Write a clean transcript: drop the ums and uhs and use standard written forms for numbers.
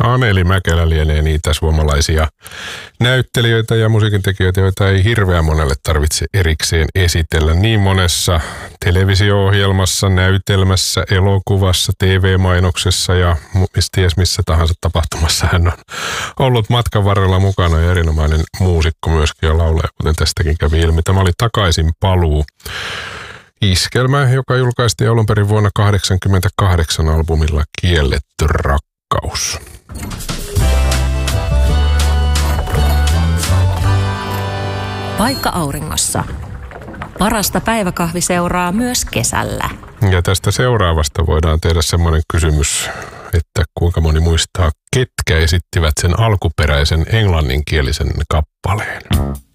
Anneli Mäkelä lienee niitä suomalaisia näyttelijöitä ja musiikintekijöitä, joita ei hirveän monelle tarvitse erikseen esitellä. Niin monessa televisio-ohjelmassa, näytelmässä, elokuvassa, TV-mainoksessa ja ties missä tahansa tapahtumassa hän on ollut matkan varrella mukana ja erinomainen muusikko myöskin ja laulaja, kuten tästäkin kävi ilmi. Tämä oli Takaisin paluu. Iskelmä, joka julkaistiin alun perin vuonna 1988 albumilla Kielletty rakkaus. Paikka auringossa. Parasta päiväkahviseuraa myös kesällä. Ja tästä seuraavasta voidaan tehdä semmoinen kysymys, että kuinka moni muistaa, ketkä esittivät sen alkuperäisen englanninkielisen kappaleen.